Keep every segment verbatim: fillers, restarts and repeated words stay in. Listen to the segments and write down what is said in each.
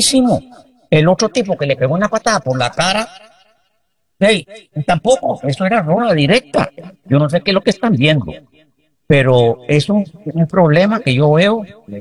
buenísimo. El otro tipo que le pegó una patada por la cara, hey, tampoco, eso era roja directa. Yo no sé qué es lo que están viendo, pero es un, un problema que yo veo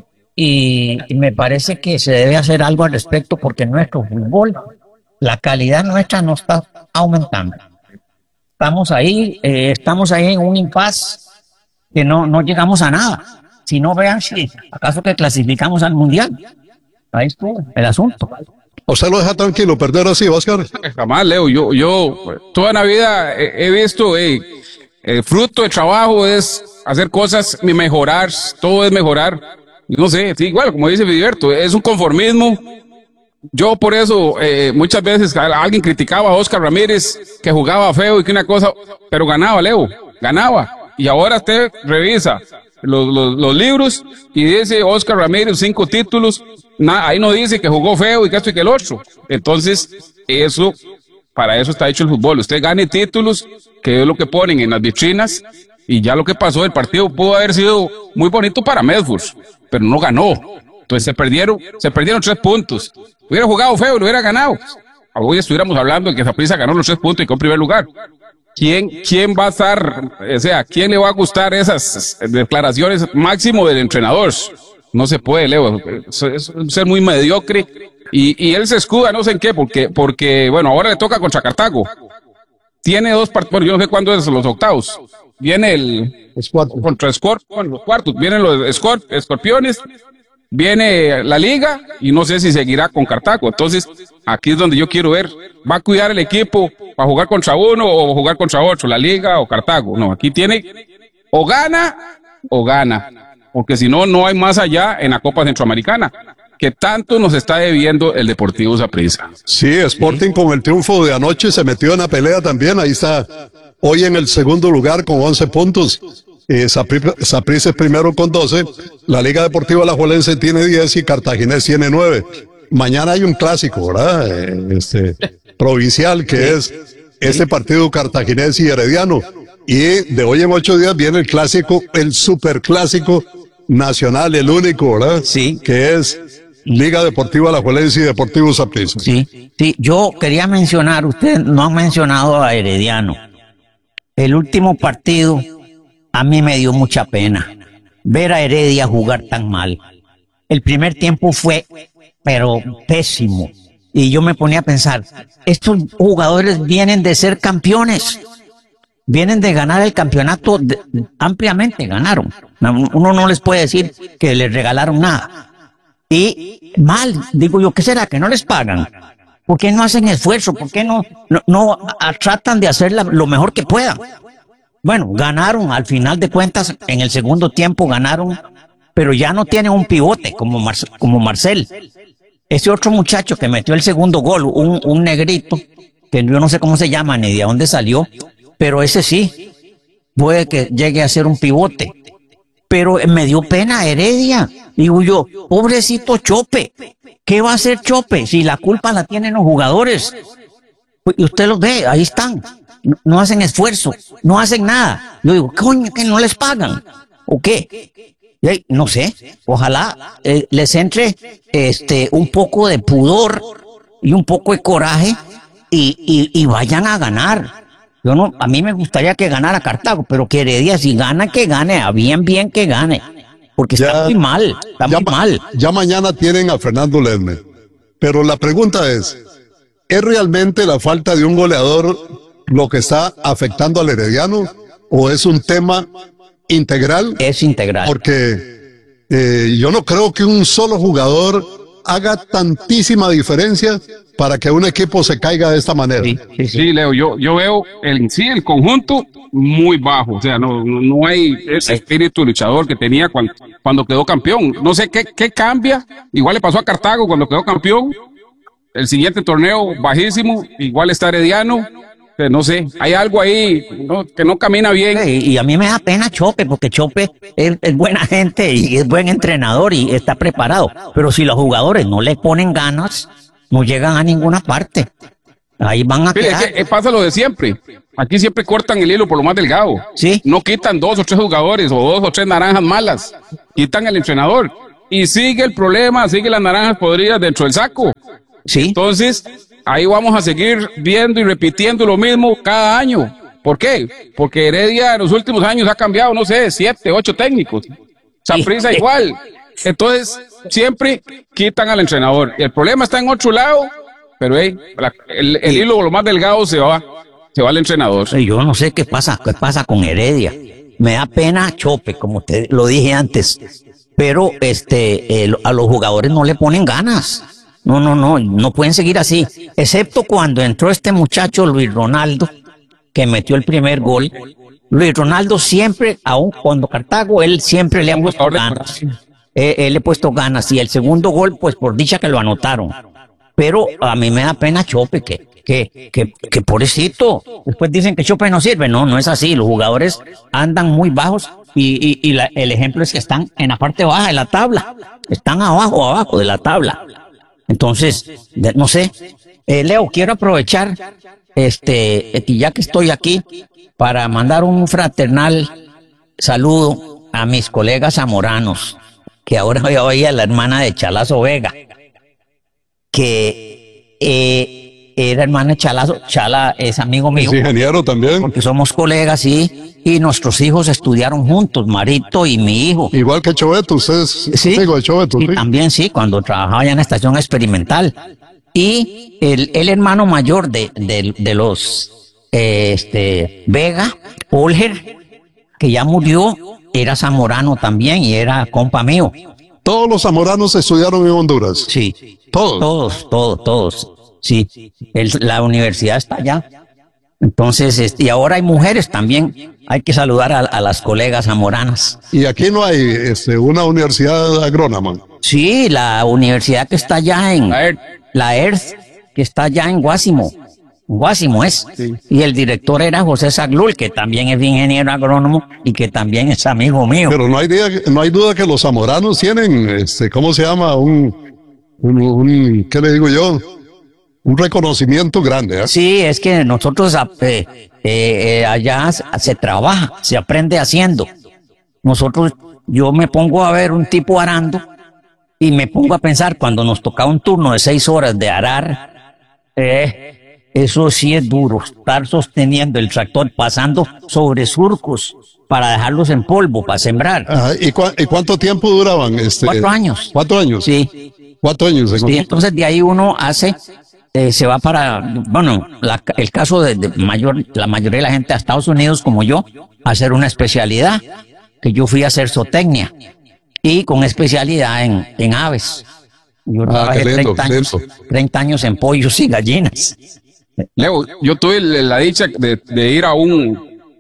y, y me parece que se debe hacer algo al respecto porque nuestro fútbol, la calidad nuestra no está aumentando. Estamos ahí, eh, estamos ahí en un impasse que no, no llegamos a nada. Si no, vean si acaso que clasificamos al mundial. Ahí estuvo el asunto. ¿Usted lo deja tranquilo perder así, Oscar? Jamás, Leo. Yo, yo toda la vida he, he visto, eh, el fruto de trabajo es hacer cosas, mejorar, todo es mejorar. No sé, sí, igual, como dice Filiberto, es un conformismo. Yo por eso eh, muchas veces alguien criticaba a Oscar Ramírez que jugaba feo y que una cosa, pero ganaba, Leo, ganaba. Y ahora usted revisa los, los, los libros y dice Oscar Ramírez cinco títulos, na, ahí no dice que jugó feo y que esto y que el otro. Entonces, eso, para eso está hecho el fútbol. Usted gane títulos, que es lo que ponen en las vitrinas, y ya lo que pasó, el partido pudo haber sido muy bonito para Medford, pero no ganó. Entonces se perdieron, se perdieron tres puntos. Hubiera jugado feo y lo hubiera ganado. Hoy estuviéramos hablando de que Saprissa ganó los tres puntos y quedó en primer lugar. ¿Quién, quién va a estar, o sea, quién le va a gustar esas declaraciones máximo del entrenador? No se puede, Leo, es, es ser muy mediocre. Y, y él se escuda, no sé en qué, porque, porque, bueno, ahora le toca contra Cartago. Tiene dos partidos, bueno, yo no sé cuándo es los octavos. Viene el, contra Scorp, bueno, los cuartos, vienen los Scorp, Escorpiones. Viene la liga y no sé si seguirá con Cartago. Entonces, aquí es donde yo quiero ver. ¿Va a cuidar el equipo para jugar contra uno o jugar contra otro? ¿La liga o Cartago? No, aquí tiene o gana o gana. Porque si no, no hay más allá en la Copa Centroamericana, que tanto nos está debiendo el Deportivo Saprissa. Sí, Sporting con el triunfo de anoche se metió en la pelea también. Ahí está hoy en el segundo lugar con once puntos. Eh, Saprissa es primero con doce, la Liga Deportiva Alajuelense tiene diez y Cartaginés tiene nueve. Mañana hay un clásico, ¿verdad? Eh, este, provincial, que es este partido Cartaginés y Herediano. Y de hoy en ocho días viene el clásico, el superclásico nacional, el único, ¿verdad? Sí. Que es Liga Deportiva Alajuelense y Deportivo Saprissa. Sí, sí, yo quería mencionar, usted no ha mencionado a Herediano. El último partido a mí me dio mucha pena ver a Heredia jugar tan mal. El primer tiempo fue, pero pésimo. Y yo me ponía a pensar, estos jugadores vienen de ser campeones. Vienen de ganar el campeonato, de, ampliamente ganaron. Uno no les puede decir que les regalaron nada. Y mal, digo yo, ¿qué será? ¿Que no les pagan? ¿Por qué no hacen esfuerzo? ¿Por qué no, no, no a, tratan de hacer la, lo mejor que puedan? Bueno, ganaron, al final de cuentas, en el segundo tiempo ganaron, pero ya no tienen un pivote como, Mar, como Marcel. Ese otro muchacho que metió el segundo gol, un, un negrito, que yo no sé cómo se llama ni de dónde salió, pero ese sí, puede que llegue a ser un pivote. Pero me dio pena Heredia. Digo yo, pobrecito Chope, ¿qué va a hacer Chope si la culpa la tienen los jugadores? Y usted los ve, ahí están. No, no hacen esfuerzo, no hacen nada. Yo digo, coño, que no les pagan, ¿o qué? Y, no sé, ojalá eh, les entre este un poco de pudor y un poco de coraje y, y, y vayan a ganar. Yo no, a mí me gustaría que ganara Cartago, pero que Heredia si gana, que gane, a bien, bien que gane. Porque ya, está muy mal, está ya, muy mal. Ya mañana tienen a Fernando Ledme. Pero la pregunta es, ¿es realmente la falta de un goleador lo que está afectando al Herediano o es un tema integral? Es integral. Porque eh, yo no creo que un solo jugador haga tantísima diferencia para que un equipo se caiga de esta manera. Sí, sí, sí. sí Leo, yo, yo veo el, sí, el conjunto muy bajo, o sea, no, no, no hay ese espíritu luchador que tenía cuando, cuando quedó campeón. No sé qué, qué cambia, igual le pasó a Cartago cuando quedó campeón, el siguiente torneo bajísimo, igual está Herediano. No sé, hay algo ahí ¿no? que no camina bien. Y, y a mí me da pena Chope, porque Chope es, es buena gente y es buen entrenador y está preparado. Pero si los jugadores no le ponen ganas, no llegan a ninguna parte. Ahí van a sí, quedar. Es que pasa lo de siempre. Aquí siempre cortan el hilo por lo más delgado. Sí. No quitan dos o tres jugadores o dos o tres naranjas malas. Quitan al entrenador. y sigue el problema, sigue las naranjas podridas dentro del saco. Sí. Entonces, ahí vamos a seguir viendo y repitiendo lo mismo cada año. ¿Por qué? Porque Heredia en los últimos años ha cambiado, no sé, siete, ocho técnicos. Saprissa igual. Entonces, siempre quitan al entrenador. Y el problema está en otro lado, pero hey, la, el, el hilo lo más delgado se va, se va al entrenador. Yo no sé qué pasa, qué pasa con Heredia. Me da pena Chope, como te lo dije antes. Pero este, eh, a los jugadores no le ponen ganas. No, no, no, no pueden seguir así. Excepto cuando entró este muchacho Luis Ronaldo, que metió el primer gol. Luis Ronaldo siempre, aun cuando Cartago, él siempre le ha puesto ganas. Eh, él le ha puesto ganas. Y el segundo gol, pues por dicha que lo anotaron. Pero a mí me da pena Chope, que, que, que, que pobrecito. Después dicen que Chope no sirve. No, no es así. Los jugadores andan muy bajos y, y, y la, el ejemplo es que están en la parte baja de la tabla. Están abajo, abajo de la tabla. Entonces, de, no sé. Eh, Leo, quiero aprovechar este, ya que estoy aquí para mandar un fraternal saludo a mis colegas zamoranos, que ahora voy a oír a la hermana de Chalazo Vega, que eh, era hermana de Chalazo. Chala es amigo mío. Es ingeniero también. Porque somos colegas, sí, y nuestros hijos estudiaron juntos, Marito y mi hijo. Igual que Choveto, usted es sí, amigo de Choveto. Y sí. también sí, cuando trabajaba ya en la estación experimental. Y el, el hermano mayor de, de, de los eh, este, Vega, Olger, que ya murió, era zamorano también y era compa mío. Todos los zamoranos estudiaron en Honduras. Sí. Todos. Todos, todos, todos. Sí. El, la universidad está allá. Entonces, este, y ahora hay mujeres también. Hay que saludar a, a las colegas zamoranas. Y aquí no hay este, una universidad agrónoma. Sí, la universidad que está allá en... A ver. La E R T, que está allá en Guásimo. Guásimo es. Sí. Y el director era José Zaglul, que también es ingeniero agrónomo y que también es amigo mío. Pero no hay, día, no hay duda que los zamoranos tienen, este, ¿cómo se llama? Un, un, un ¿qué le digo yo? Un reconocimiento grande. ¿eh? Sí, es que nosotros eh, eh, eh, allá se trabaja, se aprende haciendo. Nosotros, yo me pongo a ver un tipo arando y me pongo a pensar, cuando nos toca un turno de seis horas de arar, eh, eso sí es duro, estar sosteniendo el tractor, pasando sobre surcos para dejarlos en polvo, para sembrar. Ajá. ¿Y, cu ¿Y cuánto tiempo duraban? Este, Cuatro años. ¿Cuatro años? Sí. Cuatro años. Sí, entonces de ahí uno hace, eh, se va para, bueno, la, el caso de, de mayor, la mayoría de la gente a Estados Unidos, como yo, a hacer una especialidad, que yo fui a hacer zootecnia. Y con especialidad en, en aves. Yo ah, trabajé lindo, treinta, años, treinta años en pollos y gallinas. Leo, yo tuve la dicha de, de ir a un...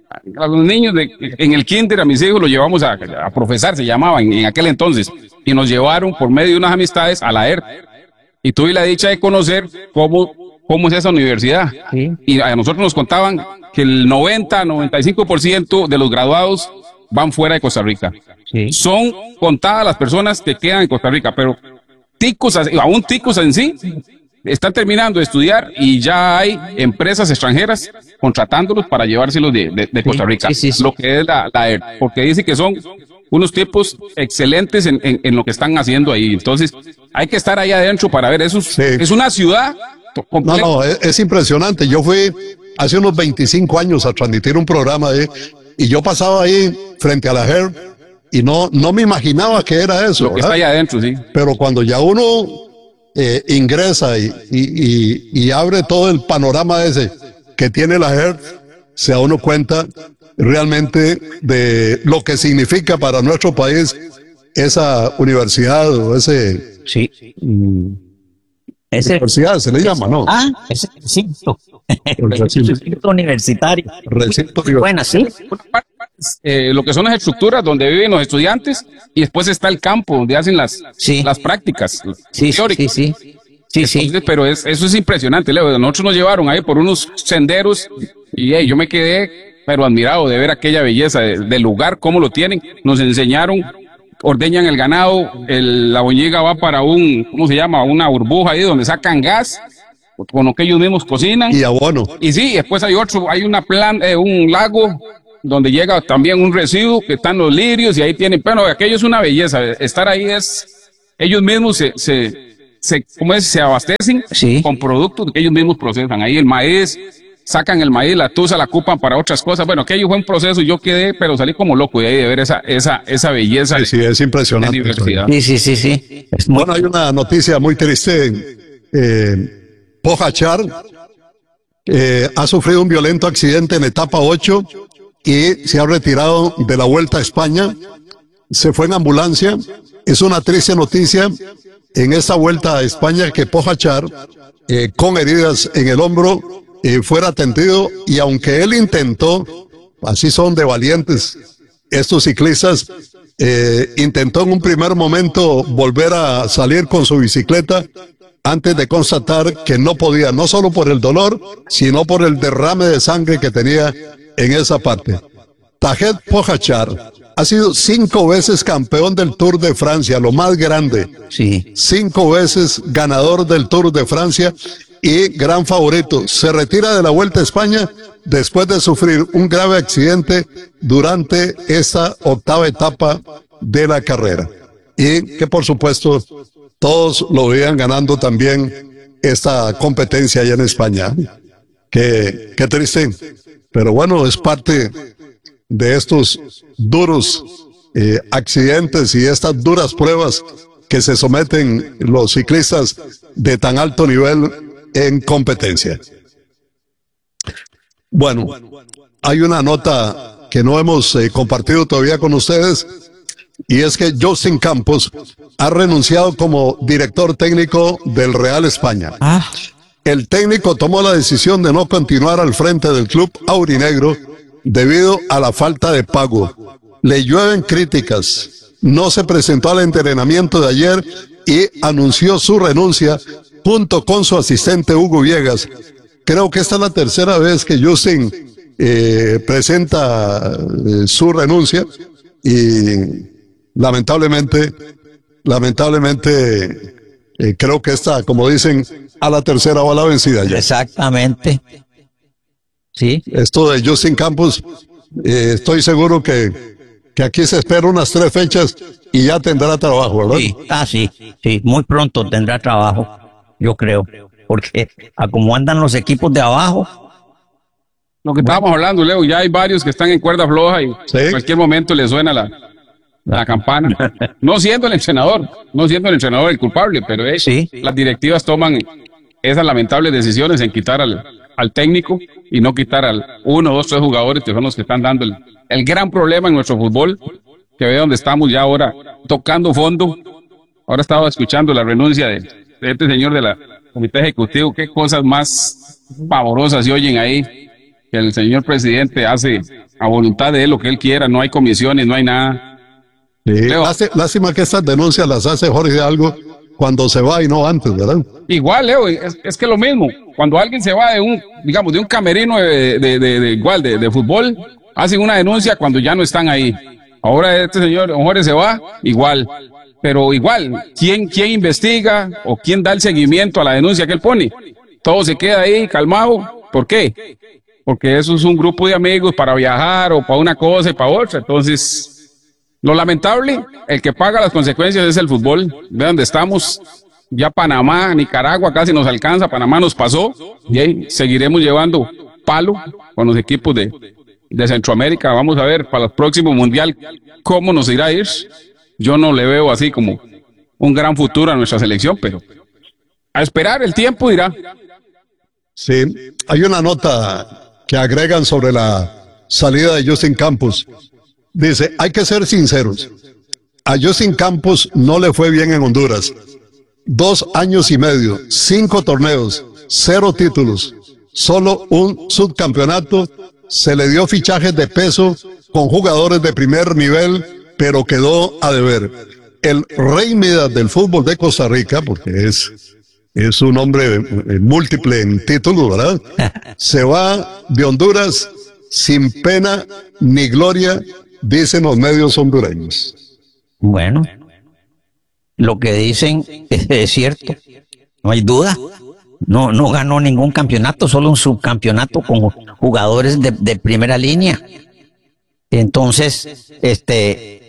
A los niños de, en el kinder, a mis hijos los llevamos a, a profesar, se llamaba en, en aquel entonces. Y nos llevaron por medio de unas amistades a la E R T. Y tuve la dicha de conocer cómo, cómo es esa universidad. Sí. Y a nosotros nos contaban que el noventa, noventa y cinco por ciento de los graduados van fuera de Costa Rica. Sí. Son contadas las personas que quedan en Costa Rica, pero ticos, aún ticos en sí, están terminando de estudiar y ya hay empresas extranjeras contratándolos para llevárselos de, de, de Costa Rica, sí, sí, sí. Lo que es la, la E R T, porque dice que son unos tipos excelentes en, en, en lo que están haciendo ahí. Entonces, hay que estar ahí adentro para ver eso. Sí. Es una ciudad completa. No, no, es, es impresionante. Yo fui hace unos veinticinco años a transmitir un programa ahí y yo pasaba ahí frente a la E R T y no, no me imaginaba que era eso. Lo que está ahí adentro, sí. Pero cuando ya uno eh, ingresa y, y, y, y abre todo el panorama ese que tiene la E R T, se da uno cuenta realmente de lo que significa para nuestro país esa universidad o ese... Sí. Ese, universidad se le llama, ¿no? Ah, ese recinto. Recinto universitario. Recinto universitario. Buena, sí. Eh, lo que son las estructuras donde viven los estudiantes y después está el campo donde hacen las, sí. las prácticas sí, teóricas. Sí, sí, sí. Entonces, sí. Pero es, eso es impresionante, Leo. Nosotros nos llevaron ahí por unos senderos y hey, yo me quedé pero admirado de ver aquella belleza de, del lugar, cómo lo tienen. Nos enseñaron, ordeñan el ganado, el, la boñiga va para un, ¿cómo se llama? Una burbuja ahí donde sacan gas, con lo que ellos mismos cocinan. Y abono. Y sí, después hay otro, hay una plan, eh, un lago donde llega también un residuo que están los lirios y ahí tienen, bueno, aquello es una belleza, estar ahí es ellos mismos se, se, se, ¿cómo es? Se abastecen Sí. con productos que ellos mismos procesan. Ahí el maíz, sacan el maíz, la tusa la ocupan para otras cosas. Bueno, aquello fue un proceso, yo quedé, pero salí como loco de ahí de ver esa, esa, esa belleza. Sí, sí, es de impresionante. diversidad. Sí, sí, sí, sí. Es muy... Bueno, hay una noticia muy triste. Eh, Pogačar eh, ha sufrido un violento accidente en etapa ocho y se ha retirado de la Vuelta a España. Se fue en ambulancia. Es una triste noticia en esta Vuelta a España que Pogačar, eh, con heridas en el hombro, eh, fuera atendido, y aunque él intentó, así son de valientes estos ciclistas, eh, intentó en un primer momento volver a salir con su bicicleta antes de constatar que no podía, no solo por el dolor, sino por el derrame de sangre que tenía en esa parte. Tadej Pogačar ha sido cinco veces campeón del Tour de Francia, lo más grande. Sí. Cinco veces ganador del Tour de Francia y gran favorito. Se retira de la Vuelta a España después de sufrir un grave accidente durante esta octava etapa de la carrera. Y que por supuesto todos lo veían ganando también esta competencia allá en España. Qué, qué triste. Pero bueno, es parte de estos duros eh, accidentes y estas duras pruebas que se someten los ciclistas de tan alto nivel en competencia. Bueno, hay una nota que no hemos eh, compartido todavía con ustedes, y es que Justin Campos ha renunciado como director técnico del Real España. Ah, El técnico tomó la decisión de no continuar al frente del club aurinegro debido a la falta de pago. Le llueven críticas. No se presentó al entrenamiento de ayer y anunció su renuncia junto con su asistente Hugo Viegas. Creo que esta es la tercera vez que Justin eh, presenta eh, su renuncia, y lamentablemente, lamentablemente eh, creo que esta, como dicen, a la tercera va la vencida ya. exactamente. Sí. Esto de Justin Campos, eh, estoy seguro que, que aquí se espera unas tres fechas y ya tendrá trabajo, ¿verdad? Sí, ah, sí, sí, muy pronto tendrá trabajo, yo creo, porque a como andan los equipos de abajo, Lo que estábamos hablando, Leo, ya hay varios que están en cuerda floja y Sí. en cualquier momento les suena la, la campana. No siendo el entrenador, no siendo el entrenador el culpable, pero es, Sí. las directivas toman esas lamentables decisiones en quitar al, al técnico y no quitar al uno, dos, tres jugadores que son los que están dando el, el gran problema en nuestro fútbol, que ve donde estamos ya ahora tocando fondo. Ahora estaba escuchando la renuncia de, de este señor de la comité ejecutivo. Qué cosas más pavorosas se oyen ahí, que el señor presidente hace a voluntad de él lo que él quiera, no hay comisiones, no hay nada. Sí. Leo. Lástima, lástima que estas denuncias las hace Jorge Algo cuando se va y no antes, ¿verdad? Igual, Leo, es, es que lo mismo, cuando alguien se va de un, digamos, de un camerino de, de, de, de igual, de, de fútbol, hacen una denuncia cuando ya no están ahí. Ahora este señor don Jorge se va, igual. Pero igual, ¿quién, quién investiga o quién da el seguimiento a la denuncia que él pone? Todo se queda ahí calmado. ¿Por qué? Porque eso es un grupo de amigos para viajar o para una cosa y para otra. Entonces, lo lamentable, el que paga las consecuencias es el fútbol. Ve dónde estamos. Ya Panamá, Nicaragua casi nos alcanza, Panamá nos pasó. Y ahí seguiremos llevando palo con los equipos de, de Centroamérica. Vamos a ver para el próximo mundial cómo nos irá a ir. Yo no le veo así como un gran futuro a nuestra selección, pero a esperar, el tiempo dirá. Sí, hay una nota que agregan sobre la salida de Justin Campos. Dice, hay que ser sinceros. A Justin Campos no le fue bien en Honduras. Dos años y medio, cinco torneos, cero títulos, solo un subcampeonato. Se le dio fichajes de peso con jugadores de primer nivel, pero quedó a deber. El rey Midas del fútbol de Costa Rica, porque es, es un hombre eh, múltiple en títulos, ¿verdad? Se va de Honduras sin pena ni gloria, dicen los medios hondureños. bueno, lo que dicen es, es cierto, no hay duda. No, no ganó ningún campeonato, solo un subcampeonato con jugadores de, de primera línea. Entonces, este,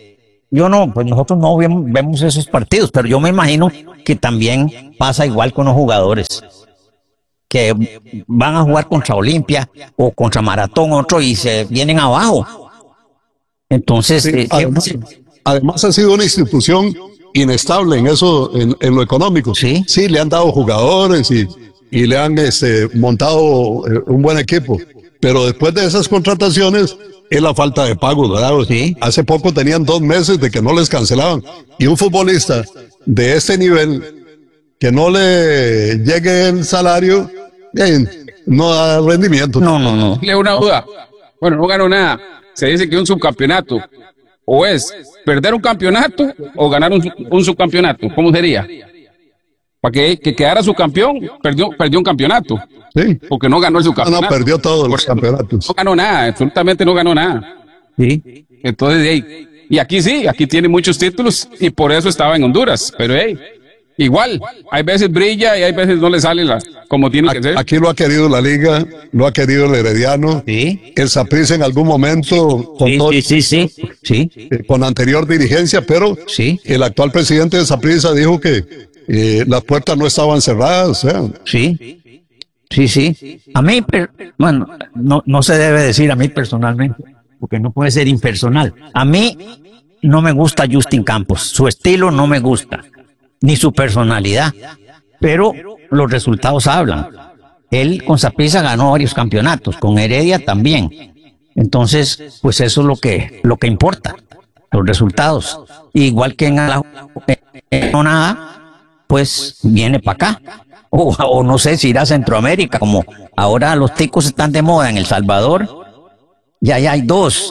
yo no, pues nosotros no vemos, vemos esos partidos, pero yo me imagino que también pasa igual con los jugadores, que van a jugar contra Olimpia o contra Maratón, otro, y se vienen abajo. Entonces, Sí, eh, además, además ha sido una institución inestable en eso, en, en lo económico. Sí. Sí, le han dado jugadores y, y le han este, montado eh, un buen equipo. Pero después de esas contrataciones es la falta de pago, ¿verdad? Sí. Hace poco tenían dos meses de que no les cancelaban. Y un futbolista de este nivel, que no le llegue el salario, eh, no da rendimiento. no, no, no. Le una duda. Bueno, no ganó nada. Se dice que un subcampeonato o es perder un campeonato o ganar un, un subcampeonato. ¿Cómo sería? Para que, que quedara subcampeón, perdió, perdió un campeonato. Sí. Porque no ganó el No, subcampeonato. no, perdió todos los Por- campeonatos. No ganó nada, absolutamente no ganó nada. Sí. Entonces, hey, y aquí sí, aquí tiene muchos títulos y por eso estaba en Honduras. Pero hey, igual, hay veces brilla y hay veces no le sale la, como tiene que ser. Aquí lo ha querido la Liga, lo ha querido el Herediano. Sí. El Saprissa en algún momento, con, Sí, todo- sí, sí, sí, sí, eh, con anterior dirigencia, pero sí, el actual presidente de Saprissa dijo que eh, las puertas no estaban cerradas. O sea, sí, sí, sí. A mí, per- bueno, no, no se debe decir a mí personalmente, porque no puede ser impersonal. A mí no me gusta Justin Campos, su estilo no me gusta, ni su personalidad, pero los resultados hablan. Él con Saprissa ganó varios campeonatos, con Heredia también. Entonces, pues eso es lo que, lo que importa, los resultados. Igual que en la en nada, pues viene para acá. O, o no sé si irá a Centroamérica, como ahora los ticos están de moda en El Salvador. Ya, ya hay dos,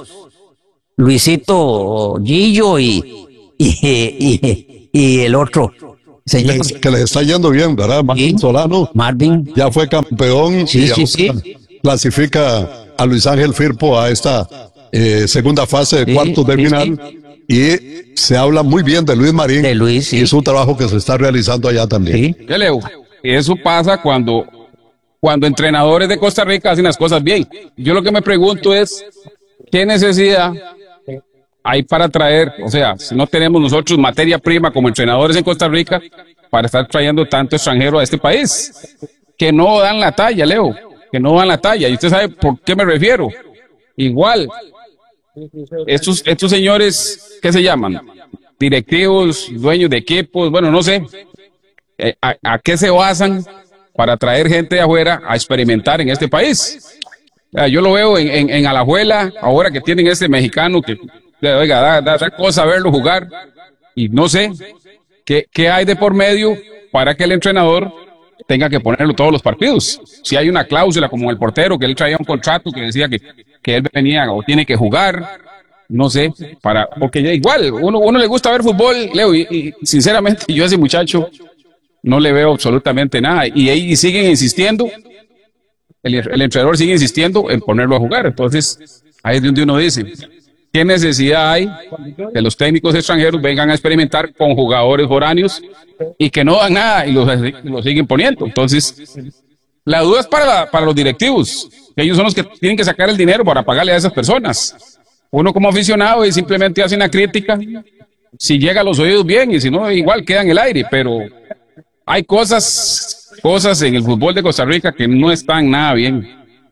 Luisito Gillo y, y, y, y el otro señor les- que les está yendo bien, ¿verdad? Martín Sí. Solano Marvin. ya fue campeón Sí, y sí, sí. ahora clasifica a Luis Ángel Firpo a esta eh, segunda fase de Sí, cuartos de sí, final. Y se habla muy bien de Luis Marín De Luis, sí. y su trabajo que se está realizando allá también. Sí, ¿Qué leo? Eso pasa cuando, cuando entrenadores de Costa Rica hacen las cosas bien. Yo lo que me pregunto es, ¿qué necesidad hay para traer? O sea, si no tenemos nosotros materia prima como entrenadores en Costa Rica para estar trayendo tanto extranjero a este país, que no dan la talla, Leo, que no dan la talla. Y usted sabe por qué me refiero. Igual, estos, estos señores, ¿qué se llaman? Directivos, dueños de equipos, bueno, no sé. Eh, ¿A, a qué se basan para traer gente de afuera a experimentar en este país? O sea, yo lo veo en, en, en Alajuela, ahora que tienen este mexicano que, eh, oiga, da, da, da cosa verlo jugar. Y no sé qué, qué hay de por medio para que el entrenador tenga que ponerlo todos los partidos. Si hay una cláusula como el portero, que él traía un contrato que decía que, que él venía o tiene que jugar, no sé, para, porque ya igual, uno, uno le gusta ver fútbol, Leo, y, y sinceramente yo a ese muchacho no le veo absolutamente nada. Y ahí siguen insistiendo, el, el entrenador sigue insistiendo en ponerlo a jugar. Entonces, ahí es donde uno dice, ¿qué necesidad hay que los técnicos extranjeros vengan a experimentar con jugadores foráneos y que no dan nada y los, los siguen poniendo? Entonces, la duda es para, la, para los directivos, que ellos son los que tienen que sacar el dinero para pagarle a esas personas. Uno como aficionado y simplemente hace una crítica, si llega a los oídos bien y si no, igual queda en el aire, pero hay cosas, cosas en el fútbol de Costa Rica que no están nada bien.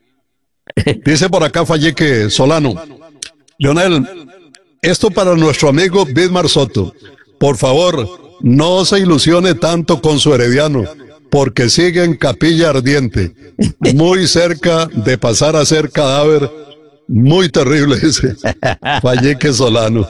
Dice por acá Falleque Solano. Leonel, esto para nuestro amigo Bismar Soto. Por favor, no se ilusione tanto con su Herediano, porque sigue en capilla ardiente, muy cerca de pasar a ser cadáver. Muy terrible ese Falleque Solano.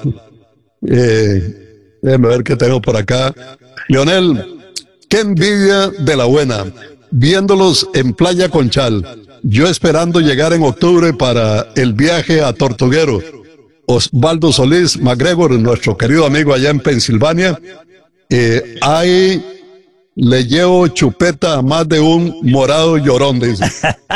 Eh, déjame ver qué tengo por acá. Leonel, qué envidia de la buena, viéndolos en Playa Conchal, yo esperando llegar en octubre para el viaje a Tortuguero. Osvaldo Solís MacGregor, nuestro querido amigo allá en Pensilvania, eh, ahí le llevo chupeta a más de un morado llorón, dice.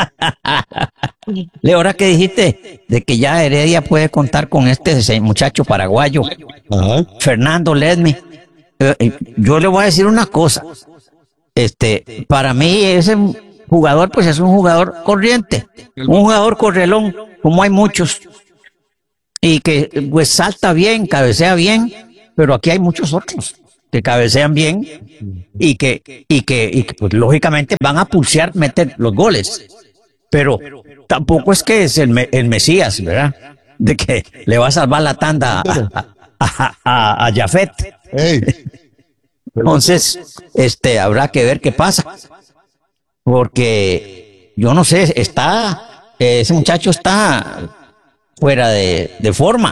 Leo, ahora que dijiste de que ya Heredia puede contar con este muchacho paraguayo, Ajá. Fernando Ledme, eh, eh, yo le voy a decir una cosa. Este, para mí ese jugador, pues es un jugador corriente, un jugador correlón, como hay muchos. Y, y que pues salta bien, cabecea bien, pero aquí hay muchos otros que cabecean bien y que, y que, y que pues, lógicamente van a pulsear meter los goles. Pero tampoco es que es el, me- el Mesías, ¿verdad? De que le va a salvar la tanda a, a, a, a Jafet. Ey, Entonces, este, habrá que ver qué pasa. Porque yo no sé, está, ese muchacho está fuera de, de forma.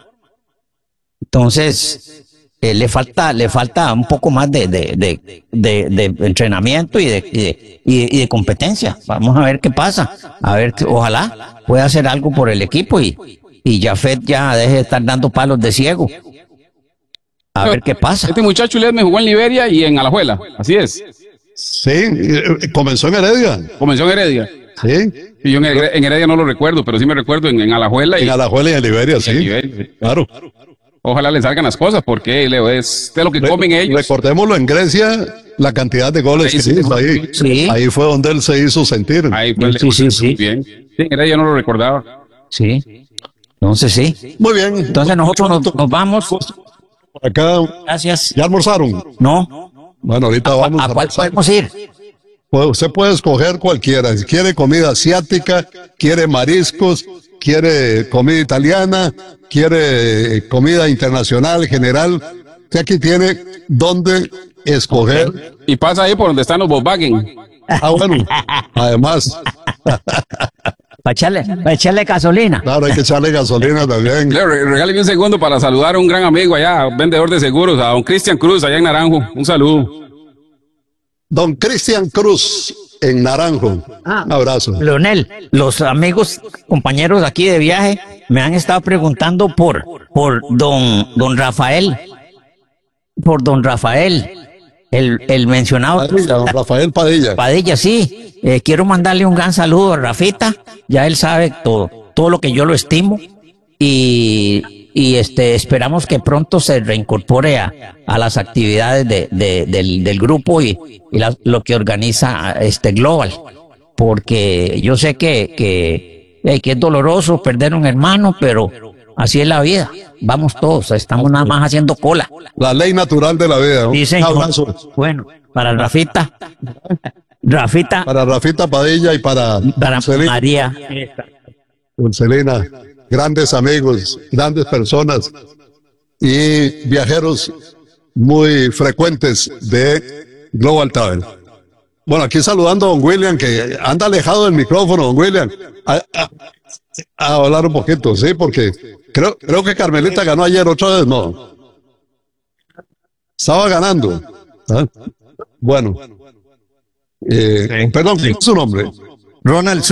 Entonces, eh, le falta, le falta un poco más de, de, de, de, de entrenamiento y de, y de, y de competencia. Vamos a ver qué pasa. A ver, que- ojalá pueda hacer algo por el equipo y, y Jafet ya deje de estar dando palos de ciego. A ver qué pasa. Este muchacho Led me jugó en Liberia y en Alajuela. Así es. sí, eh, comenzó en Heredia. Comenzó en Heredia. Sí, Y yo en Heredia, en Heredia no lo recuerdo, pero sí me recuerdo en, en Alajuela y en Alajuela y en Liberia, en sí. Liberia. Claro. Ojalá le salgan las cosas, porque Leo, es de lo que Re- comen ellos. Recordémoslo en Grecia, la cantidad de goles Ahí que sí. hizo ahí. Sí. Ahí fue donde él se hizo sentir. Ahí fue el Sí, sí, sí. bien. Sí, en Heredia no lo recordaba. Sí. Entonces sí. Muy bien. Entonces nosotros nos, nos vamos. Por acá, Gracias. ¿ya almorzaron? No. Bueno, ahorita vamos ¿A a cuál almorzar. podemos ir? Pues usted puede escoger cualquiera. Si quiere comida asiática, quiere mariscos, quiere comida italiana, quiere comida internacional, general. Usted aquí tiene donde escoger. Y pasa ahí por donde están los Volkswagen. Ah, bueno. Además, Para echarle, pa' echarle gasolina. claro, hay que echarle gasolina también. Leo, re- regáleme un segundo para saludar a un gran amigo allá, vendedor de seguros, a don Cristian Cruz, allá en Naranjo. Un saludo. Don Cristian Cruz, en Naranjo. Ah. Un abrazo. Leonel, los amigos, compañeros aquí de viaje me han estado preguntando por, por don, don Rafael, por don Rafael, el, el mencionado Padilla, don Rafael Padilla. Padilla, sí. Eh, quiero mandarle un gran saludo a Rafita, ya él sabe todo, todo lo que yo lo estimo y, y este, esperamos que pronto se reincorpore a, a las actividades de, de- del, del grupo y, y la- lo que organiza este Global, porque yo sé que, que, eh, que es doloroso perder un hermano, pero así es la vida. Vamos todos, estamos nada más haciendo cola. La ley natural de la vida. Un Sí, señor. abrazo Bueno, para Rafita, Rafita, para Rafita Padilla y para para Celina. María. Celina. Grandes amigos, grandes personas y viajeros muy frecuentes de Global Travel. Bueno, aquí saludando a don William, que anda alejado del micrófono, don William. A, a- a hablar un poquito, sí, porque creo, creo que Carmelita ganó ayer otra vez, no. Estaba ganando. ¿Ah? Bueno. Eh, Perdón, ¿cuál es su nombre? Ronald